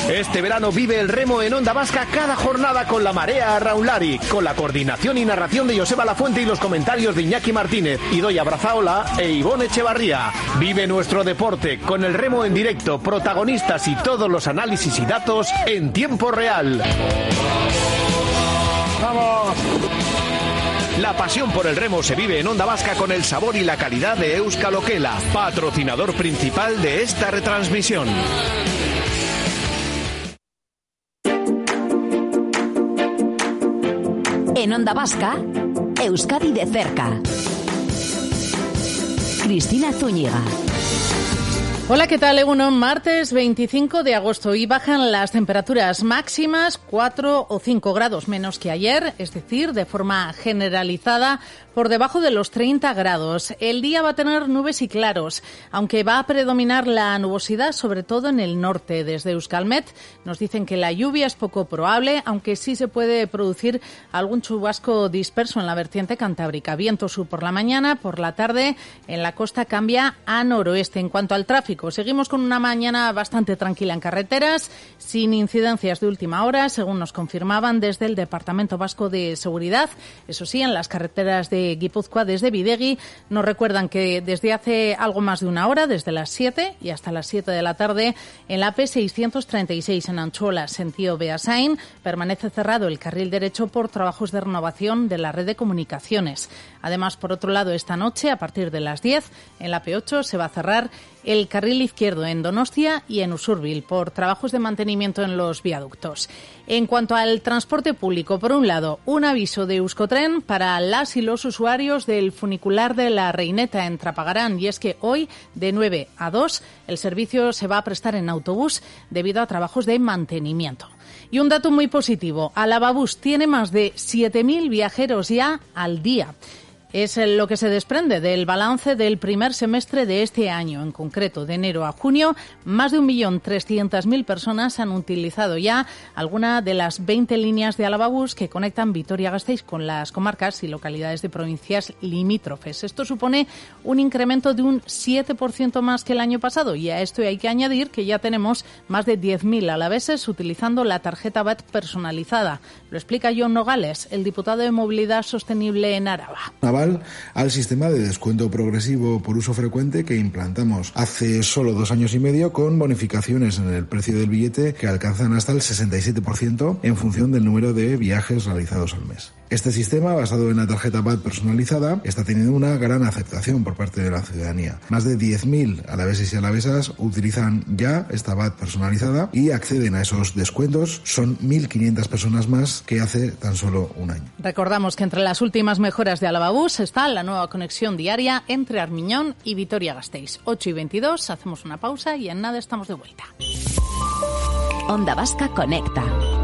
Este verano vive el remo en Onda Vasca cada jornada con la marea Raulari, con la coordinación y narración de Joseba Lafuente y los comentarios de Iñaki Martínez, Idoia Brazaola e Ivonne Echevarría. Vive nuestro deporte con el remo en directo, protagonistas y todos los análisis y datos en tiempo real. ¡Vamos! La pasión por el remo se vive en Onda Vasca con el sabor y la calidad de Euskal Okela, patrocinador principal de esta retransmisión. En Onda Vasca, Euskadi de cerca. Cristina Zúñiga. Hola, ¿qué tal? Egunon, martes 25 de agosto y bajan las temperaturas máximas 4 o 5 grados menos que ayer, es decir, de forma generalizada por debajo de los 30 grados. El día va a tener nubes y claros, aunque va a predominar la nubosidad, sobre todo en el norte. Desde Euskalmet nos dicen que la lluvia es poco probable, aunque sí se puede producir algún chubasco disperso en la vertiente cantábrica. Viento sur por la mañana, por la tarde en la costa cambia a noroeste. En cuanto al tráfico, seguimos con una mañana bastante tranquila en carreteras, sin incidencias de última hora, según nos confirmaban desde el Departamento Vasco de Seguridad. Eso sí, en las carreteras de Guipúzcoa, desde Bidegi, nos recuerdan que desde hace algo más de una hora, desde las 7 y hasta las 7 de la tarde, en la P636 en Anchola, sentido Beasain, permanece cerrado el carril derecho por trabajos de renovación de la red de comunicaciones. Además, por otro lado, esta noche, a partir de las 10, en la P8 se va a cerrar el carril izquierdo en Donostia y en Usurbil por trabajos de mantenimiento en los viaductos. En cuanto al transporte público, por un lado, un aviso de Euskotren para las y los usuarios del funicular de la Reineta en Trapagarán, y es que hoy, de 9 a 2, el servicio se va a prestar en autobús debido a trabajos de mantenimiento. Y un dato muy positivo, Alavabús tiene más de 7.000 viajeros ya al día. Es lo que se desprende del balance del primer semestre de este año. En concreto, de enero a junio, más de 1.300.000 personas han utilizado ya alguna de las 20 líneas de Alavabús que conectan Vitoria-Gasteiz con las comarcas y localidades de provincias limítrofes. Esto supone un incremento de un 7% más que el año pasado, y a esto hay que añadir que ya tenemos más de 10.000 alaveses utilizando la tarjeta VAT personalizada. Lo explica Jon Nogales, el diputado de Movilidad Sostenible en Araba. Al sistema de descuento progresivo por uso frecuente que implantamos hace solo 2 años y medio, con bonificaciones en el precio del billete que alcanzan hasta el 67% en función del número de viajes realizados al mes. Este sistema, basado en la tarjeta VAT personalizada, está teniendo una gran aceptación por parte de la ciudadanía. Más de 10.000 alaveses y alavesas utilizan ya esta VAT personalizada y acceden a esos descuentos. Son 1.500 personas más que hace tan solo un año. Recordamos que entre las últimas mejoras de Alavabús está la nueva conexión diaria entre Armiñón y Vitoria-Gasteiz. 8:22, hacemos una pausa y en nada estamos de vuelta. Onda Vasca conecta.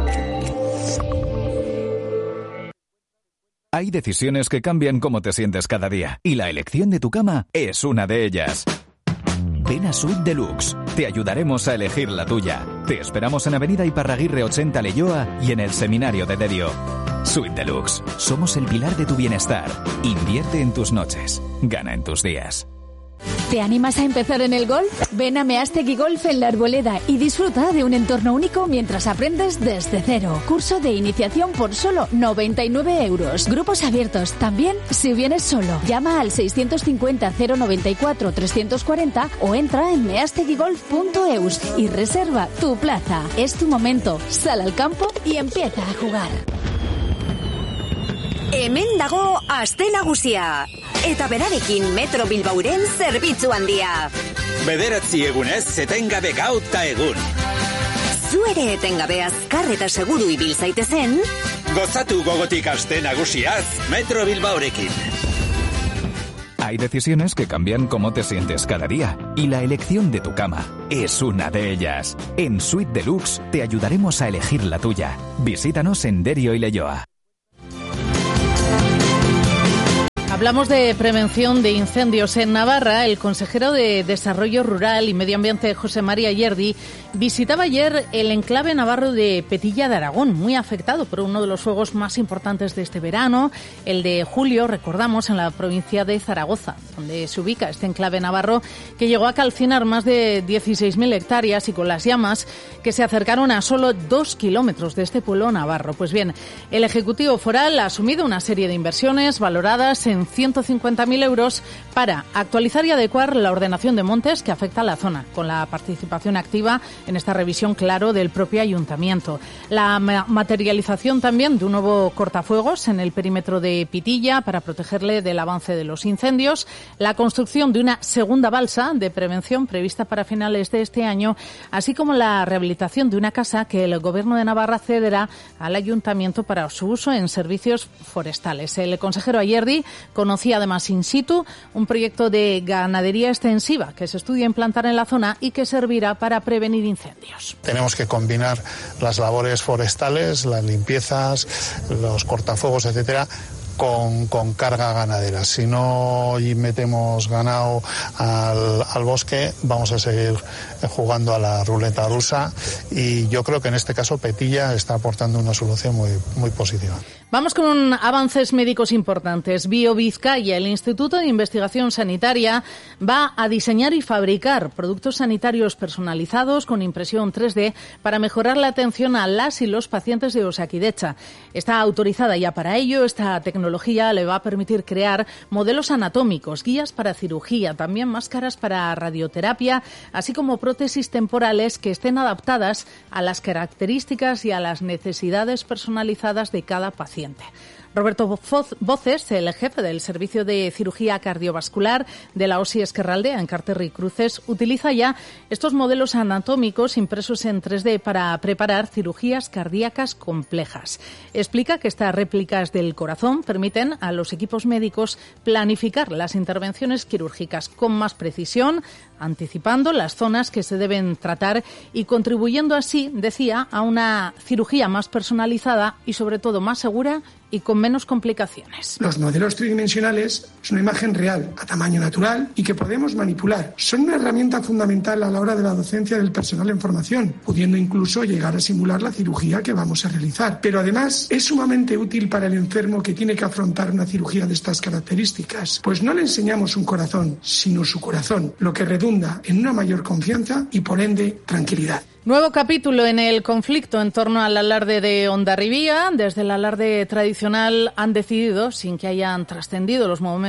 Hay decisiones que cambian cómo te sientes cada día, y la elección de tu cama es una de ellas. Ven a Suite Deluxe. Te ayudaremos a elegir la tuya. Te esperamos en Avenida Iparraguirre 80 Leioa y en el Seminario de Dedio. Suite Deluxe. Somos el pilar de tu bienestar. Invierte en tus noches. Gana en tus días. ¿Te animas a empezar en el golf? Ven a Meastegui Golf en La Arboleda y disfruta de un entorno único mientras aprendes desde cero. Curso de iniciación por solo 99 euros. Grupos abiertos también si vienes solo. Llama al 650 094 340 o entra en measteguigolf.eus y reserva tu plaza. Es tu momento. Sal al campo y empieza a jugar. Hemen dago aste nagusia. Eta berarekin Metro Bilbauren zerbitzu handia. 9 egunez etengabe gaur ta egun. Zu ere etengabe azkar eta seguru ibil zaitezen. Gozatu gogotik aste nagusiaz Metro Bilbaurekin. Hay decisiones que cambian cómo te sientes cada día, y la elección de tu cama es una de ellas. En Suite Deluxe te ayudaremos a elegir la tuya. Visítanos en Derio y Leioa. Hablamos de prevención de incendios en Navarra. El consejero de Desarrollo Rural y Medio Ambiente, José María Yerdi, visitaba ayer el enclave navarro de Petilla de Aragón, muy afectado por uno de los fuegos más importantes de este verano, el de julio, recordamos, en la provincia de Zaragoza, donde se ubica este enclave navarro, que llegó a calcinar más de 16.000 hectáreas y con las llamas que se acercaron a solo 2 kilómetros de este pueblo navarro. Pues bien, el Ejecutivo Foral ha asumido una serie de inversiones valoradas en 150.000 euros para actualizar y adecuar la ordenación de montes que afecta a la zona, con la participación activa en esta revisión, claro, del propio ayuntamiento. La materialización también de un nuevo cortafuegos en el perímetro de Pitilla para protegerle del avance de los incendios, la construcción de una segunda balsa de prevención prevista para finales de este año, así como la rehabilitación de una casa que el Gobierno de Navarra cederá al ayuntamiento para su uso en servicios forestales. El consejero Ayerdi conocía además in situ un proyecto de ganadería extensiva que se estudia implantar en la zona y que servirá para prevenir incendios. Tenemos que combinar las labores forestales, las limpiezas, los cortafuegos, etcétera, con carga ganadera. Si no metemos ganado al bosque, vamos a seguir jugando a la ruleta rusa, y yo creo que en este caso Petilla está aportando una solución muy positiva. Vamos con avances médicos importantes. BioVizcaya, el Instituto de Investigación Sanitaria, va a diseñar y fabricar productos sanitarios personalizados con impresión 3D para mejorar la atención a las y los pacientes de Osakidetza. Está autorizada ya para ello. Esta tecnología le va a permitir crear modelos anatómicos, guías para cirugía, también máscaras para radioterapia, así como prótesis temporales que estén adaptadas a las características y a las necesidades personalizadas de cada paciente. Roberto Voces, el jefe del Servicio de Cirugía Cardiovascular de la OSI Esquerraldea en Carter y Cruces, utiliza ya estos modelos anatómicos impresos en 3D para preparar cirugías cardíacas complejas. Explica que estas réplicas del corazón permiten a los equipos médicos planificar las intervenciones quirúrgicas con más precisión, anticipando las zonas que se deben tratar y contribuyendo así, decía, a una cirugía más personalizada y sobre todo más segura y con menos complicaciones. Los modelos tridimensionales es una imagen real, a tamaño natural y que podemos manipular. Son una herramienta fundamental a la hora de la docencia del personal en formación, pudiendo incluso llegar a simular la cirugía que vamos a realizar. Pero además es sumamente útil para el enfermo que tiene que afrontar una cirugía de estas características, pues no le enseñamos un corazón, sino su corazón, lo que redunda en una mayor confianza y por ende tranquilidad. Nuevo capítulo en el conflicto en torno al alarde de Hondarribía. Desde el alarde tradicional han decidido, sin que hayan trascendido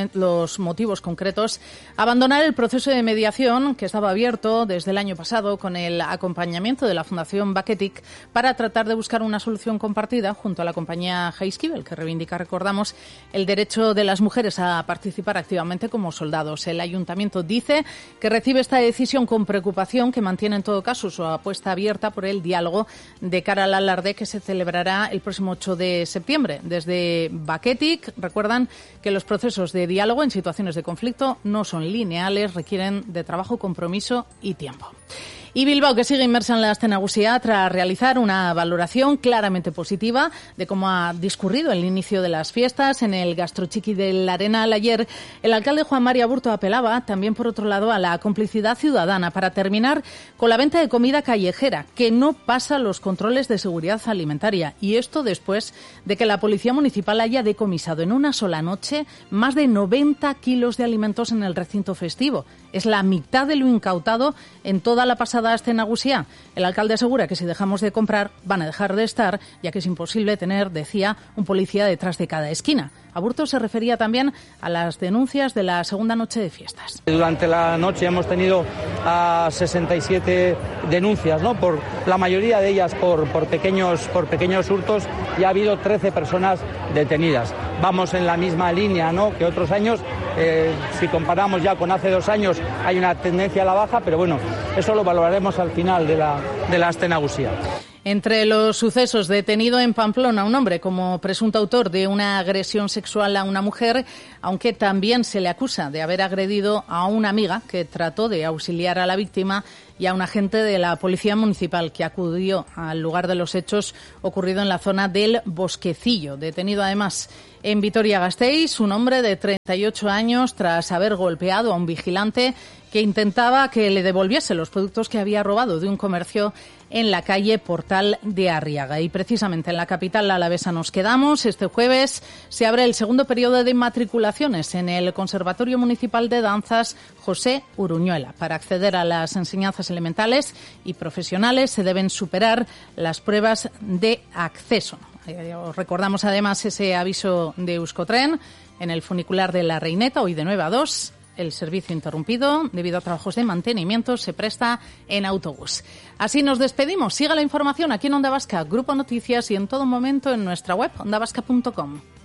los motivos concretos, abandonar el proceso de mediación que estaba abierto desde el año pasado con el acompañamiento de la Fundación Baketic para tratar de buscar una solución compartida junto a la compañía Heiskibel, que reivindica, recordamos, el derecho de las mujeres a participar activamente como soldados. El ayuntamiento dice que recibe esta decisión con preocupación, que mantiene en todo caso su apuesta abierta por el diálogo de cara al alarde que se celebrará el próximo 8 de septiembre. Desde Baketic recuerdan que los procesos de diálogo en situaciones de conflicto no son lineales, requieren de trabajo, compromiso y tiempo. Y Bilbao, que sigue inmersa en la Aste Nagusia tras realizar una valoración claramente positiva de cómo ha discurrido el inicio de las fiestas en el Gastrotxiki del Arenal ayer. El alcalde Juan Mari Aburto apelaba también, por otro lado, a la complicidad ciudadana para terminar con la venta de comida callejera, que no pasa los controles de seguridad alimentaria. Y esto después de que la Policía Municipal haya decomisado en una sola noche más de 90 kilos de alimentos en el recinto festivo. Es la mitad de lo incautado en toda la pasada Aste Nagusia. El alcalde asegura que si dejamos de comprar van a dejar de estar, ya que es imposible tener, decía, un policía detrás de cada esquina. Aburto se refería también a las denuncias de la segunda noche de fiestas. Durante la noche hemos tenido 67 denuncias, ¿no? Por la mayoría de ellas por pequeños hurtos, y ha habido 13 personas detenidas. Vamos en la misma línea, ¿no?, que otros años. Si comparamos ya con hace 2 años hay una tendencia a la baja, pero bueno, eso lo valoraremos al final de la Aste Nagusia. Entre los sucesos, detenido en Pamplona un hombre como presunto autor de una agresión sexual a una mujer, aunque también se le acusa de haber agredido a una amiga que trató de auxiliar a la víctima y a un agente de la Policía Municipal que acudió al lugar de los hechos ocurrido en la zona del Bosquecillo. Detenido además en Vitoria-Gasteiz un hombre de 38 años tras haber golpeado a un vigilante que intentaba que le devolviese los productos que había robado de un comercio en la calle Portal de Arriaga. Y precisamente en la capital alavesa nos quedamos. Este jueves se abre el segundo periodo de matriculaciones en el Conservatorio Municipal de Danzas José Uruñuela. Para acceder a las enseñanzas elementales y profesionales se deben superar las pruebas de acceso. Os recordamos además ese aviso de Euskotren en el funicular de La Reineta, hoy de 9 a 2. El servicio interrumpido debido a trabajos de mantenimiento se presta en autobús. Así nos despedimos. Siga la información aquí en Onda Vasca, Grupo Noticias y en todo momento en nuestra web ondavasca.com.